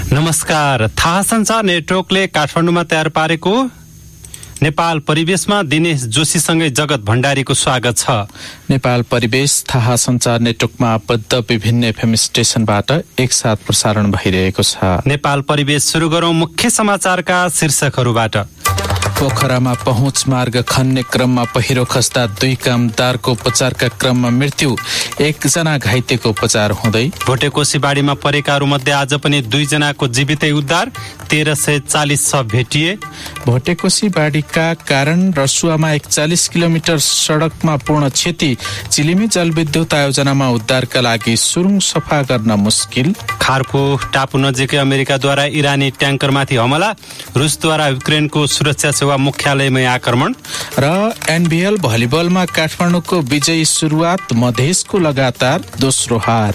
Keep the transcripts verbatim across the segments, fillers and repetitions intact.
नमस्कार। थाहा सञ्चार नेटवर्कले काठमाडौँमा तयार पारेको नेपाल परिवेशमा दिनेश जोशीसँगै जगत भण्डारीको स्वागत छ। नेपाल परिवेश थाहा सञ्चार नेटवर्कमा आबद्ध विभिन्न एफएम स्टेशनबाट एकसाथ प्रसारण भइरहेको छ। नेपाल परिवेश सुरु गरौं मुख्य समाचारका शीर्षकहरूबाट। पोखरामा पहुँच मार्ग खन्ने क्रममा पहिरो खस्दा दुई कामदारको उपचारका क्रममा मृत्यु, एकजना घाइतेको उपचार हुँदै। भोटेकोशी बाढीमा परेकाहरू मध्ये आज पनि दुईजनाको जीवितै उद्धार, तेह्र सय चालिस शव भेटिए। भोटेकोशी बाढीका कारण रसुवामा एकचालिस किलोमिटर सडकमा पूर्ण क्षति, चिलिमी जलविद्युत आयोजनामा उद्धारका लागि सुरुङ सफा गर्न मुस्किल। खारको टापु नजिकै अमेरिकाद्वारा इरानी ट्याङ्करमाथि हमला, रुसद्वारा युक्रेनको सुरक्षा सेवा मुख्यालयमै आक्रमण। र एनबीएल भलिबलमा काठमाडौँको विजयी सुरुवात, मधेसको लगातार दोस्रो हार।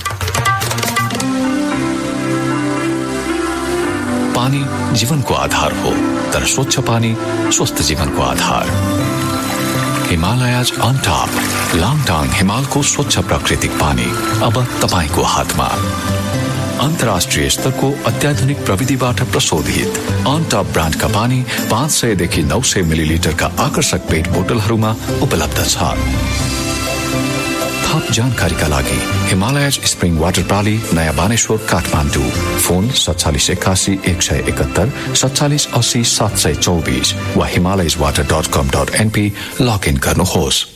पानी जीवनको आधार हो, तर स्वच्छ पानी स्वस्थ जीवनको आधार। हिमालयज अन टप, लाङटाङ हिमालको स्वच्छ प्राकृतिक पानी अब तपाईको हातमा। अन्तर्राष्ट्रिय स्तरको अत्याधुनिक प्रविधिबाट प्रशोधित अन टप ब्रान्डका पानी पाँच सयदेखि नौ सय मिलिलिटरका आकर्षक पेट बोतलहरूमा उपलब्ध छ। थप जानकारीका लागि हिमालयज स्प्रिङ वाटर प्राली, नयाँ बानेश्वर, काठमाडौँ। फोन सत्तालिस एकासी एक सय एकहत्तर, सत्तालिस अस्सी सात सय चौबिस वा हिमालयज वाटर डट कम डट एनपी लगइन गर्नुहोस्।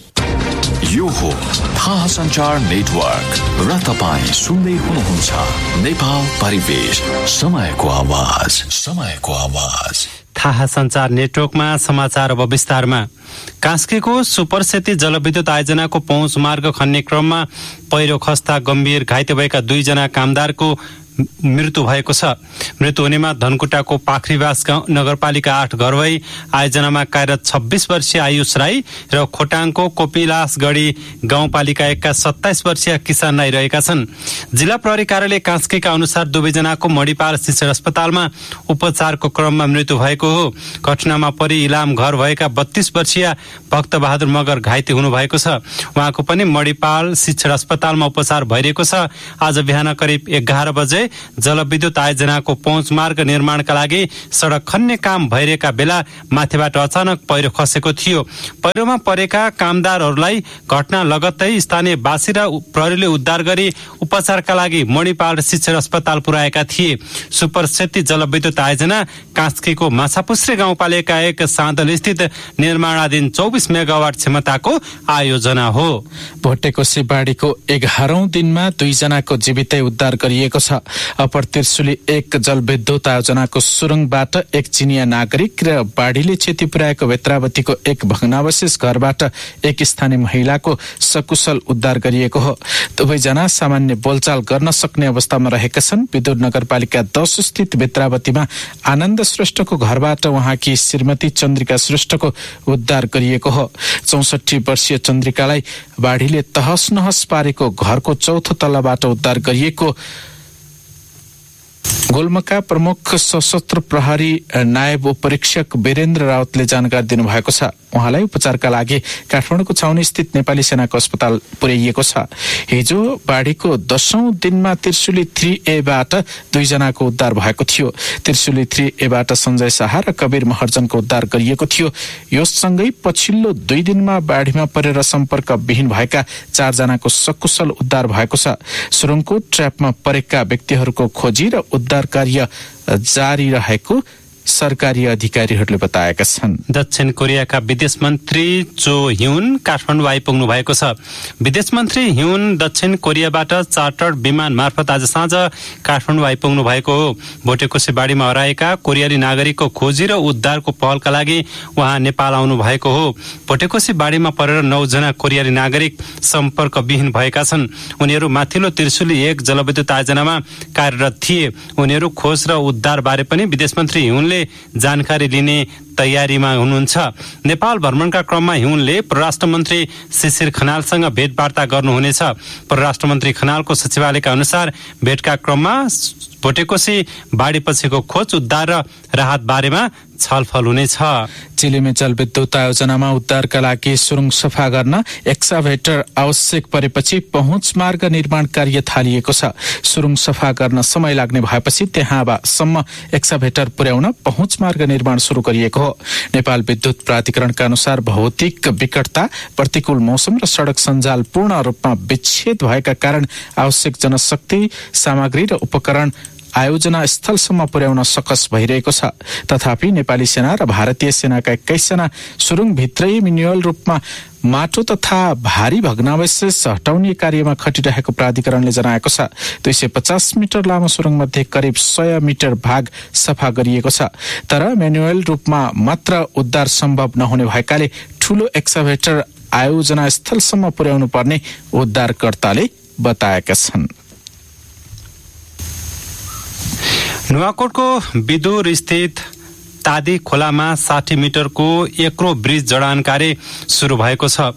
यो हो थाहा सञ्चार नेटवर्क र तपाईँ सुन्दै हुनुहुन्छ नेपाल परिवेश, समयको आवाज, समयको आवाज। थाहा सञ्चार नेटवर्कमा समाचार अब विस्तारमा। कास्कीको सुपरसेती जलविद्युत आयोजनाको पहुँच मार्ग खन्ने क्रममा पहिरो खस्दा गम्भीर घाइते भएका दुईजना कामदारको मृत्यु भएको छ। मृत्यु हुनेमा धनकुटाको पाखरीवास गाउँ नगरपालिका आठ घरवै आयोजनामा कार्यरत छब्बीस वर्षीय आयुष राई र खोटाङको कोपिलासगढी गाउँपालिका एकका सत्ताइस वर्षीय किसान राई रहेका छन्। जिल्ला प्रहरी कार्यालय कास्कीका अनुसार दुवैजनाको मणिपाल शिक्षण अस्पतालमा उपचारको क्रममा मृत्यु भएको हो। घटनामा परि इलाम घर भएका बत्तीस वर्षीय भक्तबहादुर मगर घाइते हुनु भएको छ। उहाँको पनि मणिपाल शिक्षण अस्पतालमा उपचार भइरहेको छ। आज बिहान करिब एघार बजे जलविद्युत आयोजनाको पहुँच मार्ग निर्माणका लागि सडक खन्ने काम भइरहेका बेला माथिबाट अचानक पहिरो खसेको थियो। पहिरोमा परेका कामदारहरूलाई घटना लगत्तै स्थानीय बासी र प्रहरीले उद्धार गरी उपचारका लागि मणिपाल शिक्षण अस्पताल पुर्याएका थिए। सुपरसेती जलविद्युत आयोजना कास्कीको माछापुछ्रे गाउँपालिका एक साँदल स्थित निर्माणाधीन चौबिस मेगावाट क्षमताको आयोजना हो। भोटेकोशी बाढीको एघारौं दिनमा दुईजनाको जीवितै उद्धार गरिएको छ। अपर त्रिशुली एक जलविद्युत आयोजनाको सुरुङबाट एक चिनिया नागरिक र बाढीले क्षति पुर्याएको भेत्रावतीको एक भग्नावशेष घरबाट एक स्थानीय महिलाको सकुशल उद्धार गरिएको हो। दुवैजना सामान्य बोलचाल गर्न सक्ने अवस्थामा रहेका छन्। विदुर नगरपालिका दस स्थित भेत्रावतीमा आनन्द श्रेष्ठको घरबाट उहाँकी श्रीमती चन्द्रिका श्रेष्ठको उद्धार गरिएको हो। चौसठी वर्षीय चन्द्रिकालाई बाढीले तहस नहस पारेको घरको चौथो तल्लाबाट उद्धार गरिएको गोलमका प्रमुख सशस्त्र प्रहरी नायब उपरीक्षक वीरेन्द्र रावतले जानकारी दिनुभएको छ। उहाँलाई उपचारका लागि काठमाडौँको छाउनी स्थित नेपाली सेनाको अस्पताल पुर्याइएको छ। हिजो बाढीको दशौं दिनमा त्रिशुली थ्री एबाट दुईजनाको उद्धार भएको थियो। त्रिशुली थ्री एबाट सञ्जय शाह र कवीर महर्जनको उद्धार गरिएको थियो। यससँगै पछिल्लो दुई दिनमा बाढीमा परेर सम्पर्क विहीन भएका चारजनाको सकुशल उद्धार भएको छ। सुरुङको ट्र्यापमा परेका व्यक्तिहरूको खोजी र उद्धार कार्य जारी रहेको सरकारी अधिकारीहरूले बताएका छन्। दक्षिण कोरियाका विदेश मन्त्री चो ह्युन काठमाडौँ आइपुग्नु भएको छ। विदेश मन्त्री ह्युन दक्षिण कोरियाबाट चार्टर्ड विमान मार्फत आज साँझ काठमाडौँ आइपुग्नु भएको हो। भोटेकोशी बाढीमा हराएका कोरियाली नागरिकको खोजी र उद्धारको पहलका लागि उहाँ नेपाल आउनु भएको हो। भोटेकोशी बाढीमा परेर नौजना कोरियाली नागरिक सम्पर्क विहीन भएका छन्। उनीहरू माथिल्लो त्रिशुली एक जलविद्युत आयोजनामा कार्यरत थिए। उनीहरू खोज र उद्धार बारे पनि विदेश मन्त्री ह्युनले जानकारी लिने तयारीमा हुनुहुन्छ। नेपाल भ्रमणका क्रममा ह्युनले परराष्ट्र मन्त्री शिशिर खनालसँग भेटवार्ता गर्नुहुनेछ। परराष्ट्र मन्त्री खनालको सचिवालयका अनुसार भेटका क्रममा भोटेकोशी बाढीपछिको खोज, उद्धार र राहत बारेमा छलफल हुनेछ। चिलिमे जलविद्युत आयोजनामा उद्धारका लागि सुरुङ सफा गर्न एक्साभेटर आवश्यक परेपछि पहुँच मार्ग निर्माण कार्य थालिएको छ। सुरुङ सफा गर्न समय लाग्ने भएपछि त्यहाँसम्म एक्साभेटर पुर्याउन पहुँच मार्ग निर्माण शुरू गरिएको हो। नेपाल विद्युत प्राधिकरणका अनुसार भौतिक विकटता, प्रतिकूल मौसम र सड़क सञ्जाल पूर्ण रूपमा विच्छेद भएका कारण आवश्यक जनशक्ति, सामग्री र उपकरण आयोजना स्थलसम्म पुर्याउन सकस भइरहेको छ। तथापि नेपाली सेना र भारतीय सेनाका एक्काइसजना सुरुङ भित्रै म्यानुअल रूपमा माटो तथा भारी भग्नावशेष हटाउने कार्यमा खटिरहेको प्राधिकरणले जनाएको छ। दुई सय पचास मिटर लामो सुरुङ मध्ये करिब सय मिटर भाग सफा गरिएको छ। तर म्यानुअल रूपमा मात्र उद्धार सम्भव नहुने भएकाले ठूलो एक्साभेटर आयोजना स्थलसम्म पुर्याउनु पर्ने उद्धारकर्ताले बताएका छन्। नुवाकोटको बिदुर स्थित तादी खोलामा साठी मिटरको एक्रो ब्रिज जडान कार्य सुरु भएको छ।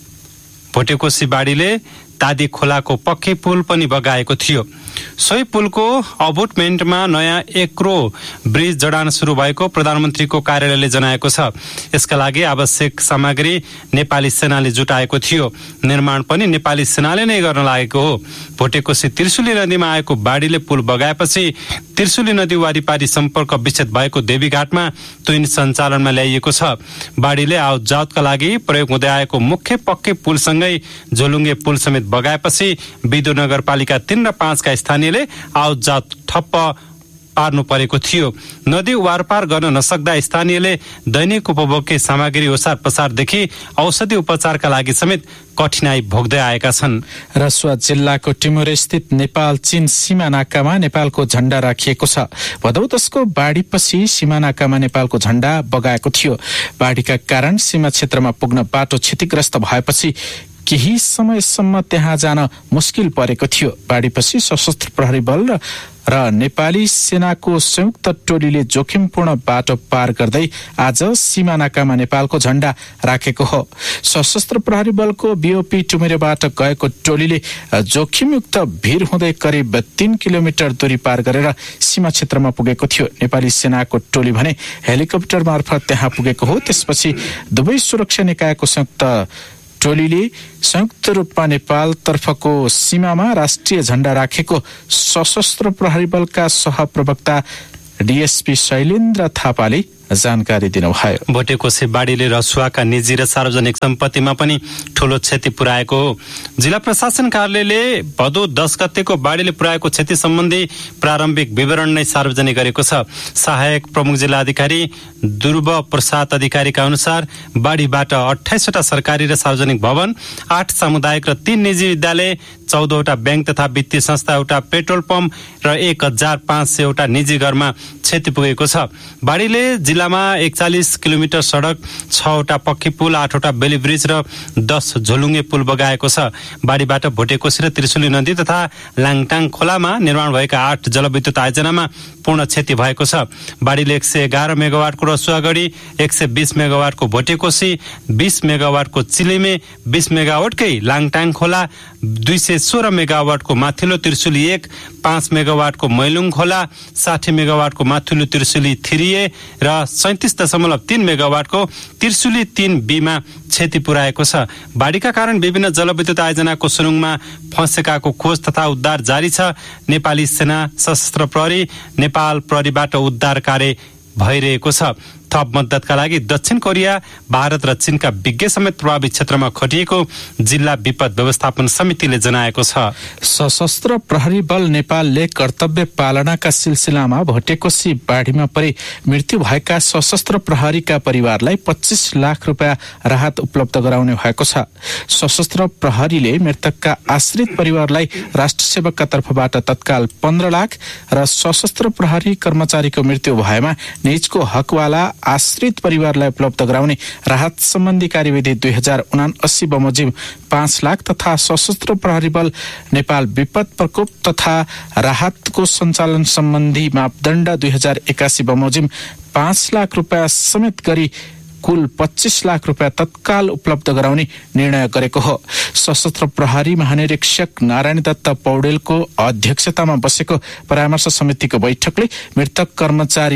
भोटेकोसी बाढीले तादी खोलाको पक्कै पुल पनि बगाएको थियो। सोही पुलको अबुटमेन्टमा नयाँ एक्रो ब्रिज जडान सुरु भएको प्रधानमन्त्रीको कार्यालयले जनाएको छ। यसका लागि आवश्यक सामग्री नेपाली सेनाले जुटाएको थियो। निर्माण पनि नेपाली सेनाले नै गर्न लागेको हो। भोटेकोसी त्रिशुली नदीमा आएको बाढीले पुल बगाएपछि त्रिशुली नदी वारिपारी सम्पर्क विच्छेद भएको देवीघाटमा तुइन सञ्चालनमा ल्याइएको छ। बाढीले आवत जावतका लागि प्रयोग हुँदै आएको मुख्य पक्कै पुलसँगै झोलुङ्गे पुल समेत बगाएपछि बिदुर नगरपालिका तीन र पाँचका स्थानीयले आवत जावत ठप्प पार्नु परेको थियो। नदी वारपार गर्न नसक्दा स्थानीयले दैनिक उपभोग्य सामग्री ओसार पसारदेखि औषधि उपचारका लागि समेत कठिनाई भोग्दै आएका छन्। रसुवा जिल्लाको टिमुरे स्थित नेपाल चीन सीमा नाकामा नेपालको झण्डा राखिएको छ। भदौ दसको बाढीपछि सीमा नाकामा नेपालको झण्डा बगाएको थियो। बाढीका कारण सीमा क्षेत्रमा पुग्न बाटो क्षतिग्रस्त भएपछि केही समयसम्म त्यहाँ जान मुस्किल परेको थियो। बाढीपछि सशस्त्र प्रहरी बल र र नेपाली सेनाको संयुक्त टोलीले जोखिमपूर्ण बाटो पार गर्दै आज सीमा नाकामा नेपालको झण्डा राखेको हो। सशस्त्र प्रहरी बलको बीओपी टुमेरेबाट गएको टोलीले जोखिमयुक्त भिर हुँदै करिब तीन किलोमिटर दूरी पार गरेर सीमा क्षेत्रमा पुगेको थियो। नेपाली सेनाको टोली भने हेलिकप्टर मार्फत त्यहाँ पुगेको हो। त्यसपछि दुवै सुरक्षा निकायको संयुक्त टोलीले संयुक्त रूपमा नेपाल तर्फको सीमामा राष्ट्रिय झण्डा राखेको सशस्त्र प्रहरी बलका सहप्रवक्ता डीएसपी शैलेन्द्र थापाले जानकारी दिनुभयो। भोटेकोसी बाढीले रसुवाका निजी र सार्वजनिक सम्पत्तिमा पनि ठूलो क्षति पुर्याएको हो। जिल्ला प्रशासन कार्यालयले भदौ दस गतेको बाढीले पुर्याएको क्षति सम्बन्धी प्रारम्भिक विवरण नै सार्वजनिक गरेको छ। सहायक प्रमुख जिल्ला अधिकारी ध्रुव प्रसाद अधिकारीका अनुसार बाढीबाट अठाइसवटा सरकारी र सार्वजनिक भवन, आठ सामुदायिक र तीन निजी विद्यालय, चौधवटा ब्याङ्क तथा वित्तीय संस्था, एउटा पेट्रोल पम्प र एक हजार पाँच सयवटा निजी घरमा क्षति पुगेको छ। बाढीले जिल्लामा एकचालिस किलोमिटर सड़क, छवटा पक्की पुल, आठवटा बेली ब्रिज र दस झोलुङ्गे पुल बगाएको छ। बाढीबाट भोटेकोसी र त्रिशुली नदी तथा लाङटाङ खोलामा निर्माण भएका आठ जलविद्युत आयोजनामा पूर्ण क्षति भएको छ। बाढीले एक सय एघार मेगावाटको रसुवागढी, एक सय बीस मेगावाटको भोटेकोसी, बीस मेगावाटको चिलिमे, बीस मेगावाटकै लाङटाङ खोला, दुई सय सोह्र मेगावाटको माथिल्लो त्रिशुली एक, पाँच मेगावाटको मैलुङ खोला, साठी मेगावाटको माथिल्लो त्रिशुली थ्री ए र सैंतीस दशमलव तीन मेगावाटको त्रिशुली तीन बीमा क्षति पुर्याएको छ। बाढीका कारण विभिन्न जलविद्युत आयोजनाको सुरुङमा फँसेकाको खोज तथा उद्धार जारी छ। नेपाली सेना, सशस्त्र प्रहरी, नेपाल प्रहरीबाट उद्धार कार्य भइरहेको छ। थप मद्दतका लागि दक्षिण कोरिया, भारत र चीनका विज्ञ समेत प्रभावित क्षेत्रमा खटिएको जिल्ला विपद व्यवस्थापन समितिले जनाएको छ। सशस्त्र प्रहरी बल नेपालले कर्तव्य पालनाका सिलसिलामा भोटेकोसी बाढीमा परि मृत्यु भएका सशस्त्र प्रहरीका परिवारलाई पच्चीस लाख रुपियाँ राहत उपलब्ध गराउने भएको छ। सशस्त्र प्रहरीले मृतकका आश्रित परिवारलाई राष्ट्र सेवकका तर्फबाट तत्काल पन्ध्र लाख र सशस्त्र प्रहरी कर्मचारीको मृत्यु भएमा निजको हकवाला आश्रित परिवारलाई उपलब्ध गराउने राहत सम्बन्धी कार्यविधि दुई हजार उनासी बमोजिम पाँच लाख तथा सशस्त्र प्रहरी बल नेपाल विपद प्रकोप तथा राहतको सञ्चालन सम्बन्धी मापदण्ड दुई हजार एकासी बमोजिम पाँच लाख रुपियाँ समेत गरी कुल पच्चीस लाख रुपियाँ तत्काल उपलब्ध गराउने निर्णय गरेको हो। सशस्त्र प्रहरी महानिरीक्षक नारायण दत्त पौडेलको अध्यक्षतामा बसेको परामर्श समितिको बैठकले मृतक कर्मचारीले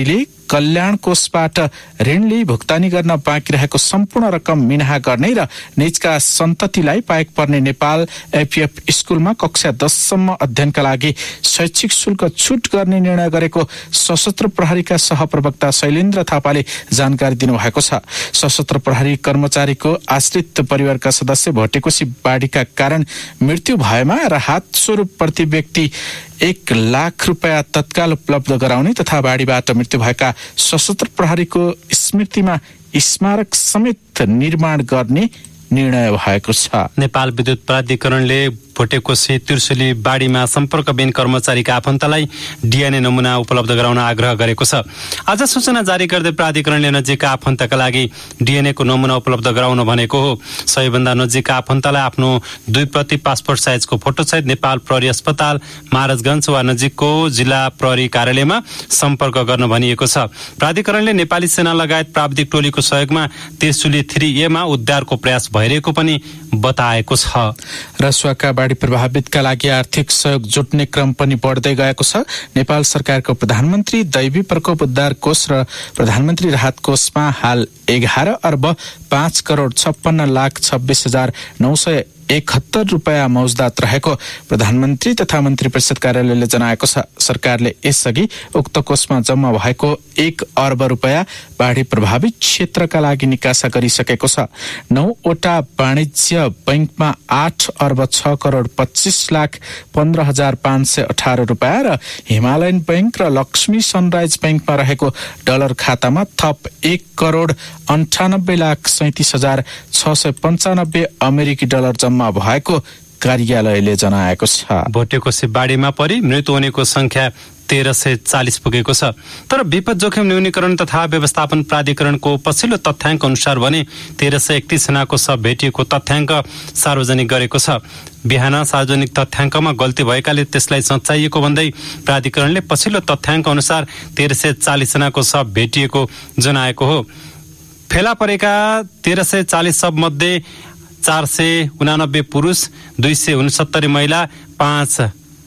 कल्याण कोषबाट ऋण लिई भुक्तानी गर्न बाँकी रहेको सम्पूर्ण रकम मिनाहा गर्ने र निजका सन्ततिलाई पाएक पर्ने नेपाल एपीएफ स्कुलमा कक्षा दससम्म अध्ययनका लागि शैक्षिक शुल्क छुट गर्ने निर्णय गरेको सशस्त्र प्रहरीका सहप्रवक्ता शैलेन्द्र थापाले जानकारी दिनुभएको छ। सशस्त्र प्रहरी कर्मचारीको आश्रित परिवारका सदस्य भटेकोसी बाढीका कारण मृत्यु भएमा राहत स्वरूप प्रति व्यक्ति एक लाख रुपियाँ तत्काल उपलब्ध गराउने तथा बाढीबाट मृत्यु भएका सशस्त्र प्रहरीको स्मृतिमा स्मारक समेत निर्माण गर्ने निर्णय भएको छ। नेपाल विद्युत प्राधिकरणले भोटेकोसी त्रिशुली बाढीमा सम्पर्कविहीन कर्मचारीका आफन्तलाई डीएनए नमुना उपलब्ध गराउन आग्रह गरेको छ। आज सूचना जारी गर्दै प्राधिकरणले नजिकका आफन्तका लागि डीएनए को नमुना उपलब्ध गराउन भनेको हो। सबैभन्दा नजिकका आफन्तलाई आफ्नो दुई प्रति पासपोर्ट साइजको फोटोसहित नेपाल प्रहरी अस्पताल महाराजगञ्ज वा नजिकको जिल्ला प्रहरी कार्यालयमा सम्पर्क गर्न भनिएको छ। प्राधिकरणले नेपाली सेना लगायत प्राविधिक टोलीको सहयोगमा त्रिशुली थ्री ए मा उद्धारको प्रयास भइरहेको पनि बताएको छ। रसुवाका बाढी प्रभावितका लागि आर्थिक सहयोग जुट्ने क्रम पनि बढ्दै गएको छ। नेपाल सरकारको प्रधानमन्त्री दैवी प्रकोप उद्धार कोष र प्रधानमन्त्री राहत कोषमा हाल एघार अर्ब पाँच करोड़ छप्पन्न लाख छब्बीस हजार नौ सय एकहत्तर रुपियाँ मौजदात रहेको प्रधानमन्त्री तथा मन्त्री परिषद कार्यालयले जनाएको छ। सरकारले यसअघि उक्त कोषमा जम्मा भएको एक अर्ब रुपियाँ बाढी प्रभावित क्षेत्रका लागि निकासा गरिसकेको छ। नौवटा वाणिज्य बैंकमा आठ अर्ब छ करोड़ पच्चीस लाख पन्ध्र हजार पाँच सय अठारह रुपियाँ र हिमालयन बैंक र लक्ष्मी सनराइज बैंकमा रहेको डलर खातामा थप एक करोड़ अन्ठानब्बे लाख सैतिस हजार छ सय पन्चानब्बे अमेरिकी डलर जम्मा भएको कार्यालयले जनाएको छ। भोटेकोसी बाढीमा परि मृत्यु हुनेको संख्या तेह्र सय चालिस पुगेको छ। तर विपद जोखिम न्यूनीकरण तथा व्यवस्थापन प्राधिकरणको पछिल्लो तथ्याङ्क अनुसार भने तेह्र सय एकतीस जनाको शव भेटिएको तथ्याङ्क सार्वजनिक गरेको छ। बिहान सार्वजनिक तथ्याङ्कमा गल्ती भएकाले त्यसलाई सच्याइएको भन्दै प्राधिकरणले पछिल्लो तथ्याङ्क अनुसार तेह्र सय चालिस जनाको शव भेटिएको जनाएको हो। फेला परेका तेह्र सय चालिस शव मध्ये चार सय उनानब्बे पुरुष, दुई सय उनसत्तरी महिला, पाँच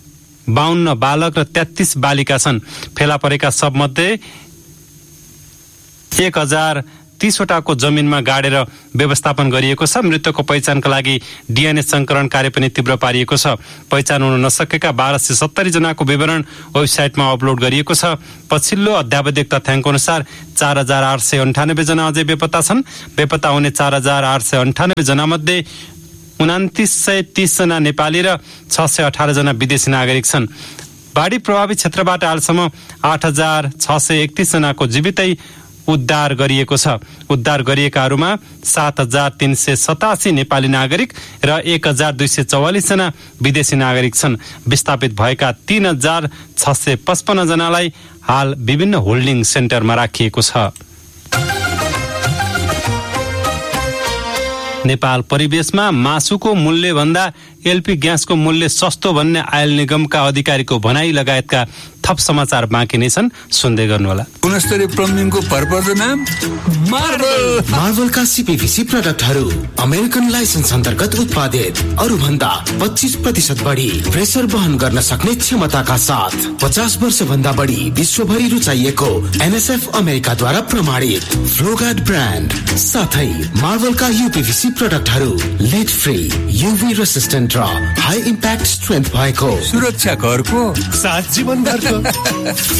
बाहन्न बालक र तेत्तीस बालिका छन्। फेला परेका शव मध्ये एक हजार तीसवटाको जमिनमा गाडेर व्यवस्थापन गरिएको छ। मृतकको पहिचानका लागि डीएनए संकलन कार्य पनि तीव्र पारिएको छ। पहिचान हुन नसकेका बाह्र सय सत्तरी जनाको विवरण वेबसाइटमा अपलोड गरिएको छ। पछिल्लो अध्यावधिक तथ्याङ्क अनुसार चार हजार आठ सय अन्ठानब्बे जना अझै बेपत्ता छन्। बेपत्ता हुने चार हजार आठ सय अन्ठानब्बे जना मध्ये उनातिस सय तीस जना नेपाली र छ सय अठारह जना विदेशी नागरिक छन्। बाढी प्रभावित क्षेत्रबाट हालसम्म आठ हजार छ सय एकतीस जनाको जीवितै उद्धार गरिएको छ। उद्धार गरिएकाहरूमा सात हजार तीन सय सतासी नेपाली नागरिक र एक हजार दुई सय चौवालिस जना विदेशी नागरिक छन्। विस्थापित भएका तीन हजार छ सय पचपन्न जनालाई हाल विभिन्न होल्डिङ सेन्टरमा राखिएको छ। नेपाल परिवेशमा मासुको मूल्य भन्दा एलपी ग्यासको मूल्य सस्तो भन्ने आयल निगमका अधिकारीको भनाई लगायतका थप समाचार बाँकी नै छन्, सुन्दै गर्नुहोला। गुणस्तरीय प्लम्बिङको पर्पज नाम मार्बल। मार्बलका सीपीवीसी प्रोडक्टहरू अमेरिकन लाइसेन्स अन्तर्गत उत्पादित, अरू भन्दा पच्चीस प्रतिशत बढी प्रेसर वहन गर्न सक्ने क्षमताका साथ पचास वर्ष भन्दा बढी विश्वभरि रुचाइएको एनएसएफ अमेरिकाद्वारा प्रमाणित फ्लोगार्ड ब्रान्ड साथै मार्बलका यूपीवीसी प्रोडक्टहरू लेड फ्री, यूवी रेसिस्टेन्ट र हाई इम्प्याक्ट स्ट्रेन्थ भएको, सुरक्षा घरको साथ जीवन घरको।